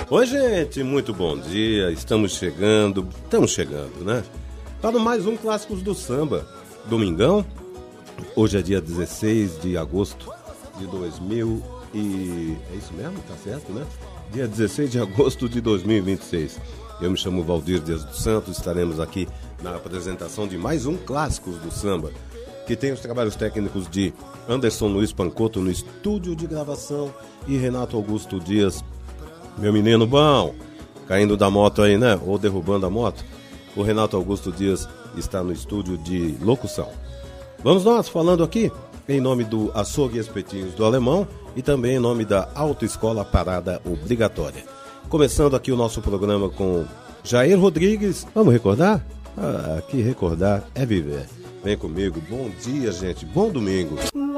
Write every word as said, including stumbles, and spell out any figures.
Oi, gente, muito bom dia. Estamos chegando, estamos chegando, né? Para mais um Clássicos do Samba. Domingão. Hoje é dia dezesseis de agosto de dois mil e... É isso mesmo? Tá certo, né? Dia dezesseis de agosto de dois mil e vinte e seis. Eu me chamo Valdir Dias dos Santos. Estaremos aqui na apresentação de mais um Clássicos do Samba, que tem os trabalhos técnicos de Anderson Luiz Pancotto no estúdio de gravação e Renato Augusto Dias, meu menino bom, caindo da moto aí, né? Ou derrubando a moto. O Renato Augusto Dias está no estúdio de locução. Vamos nós falando aqui em nome do Açougue e Espetinhos do Alemão e também em nome da Autoescola Parada Obrigatória. Começando aqui o nosso programa com Jair Rodrigues. Vamos recordar? Ah, aqui recordar é viver. Vem comigo. Bom dia, gente. Bom domingo.